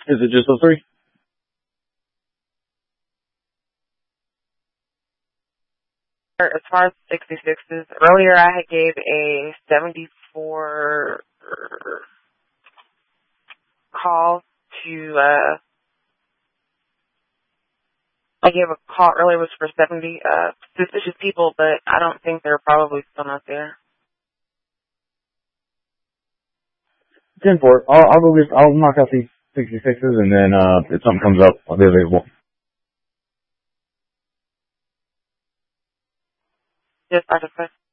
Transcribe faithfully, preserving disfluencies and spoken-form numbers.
Is it just those three? As far as sixty-sixes, earlier I had gave a seventy-four call to, uh, I gave a call earlier, was for seventy, uh, suspicious people, but I don't think they're probably still not there. ten four. I'll, I'll go get, I'll knock out these sixty-sixes, and then, uh, if something comes up, I'll be available. Just like I said.